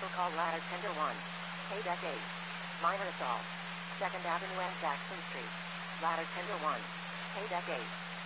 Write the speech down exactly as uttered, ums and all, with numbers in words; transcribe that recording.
Vehicle call ladder tender one. K-Deck eight. Minor assault. second Avenue and Jackson Street. Ladder tender one. K-Deck eight.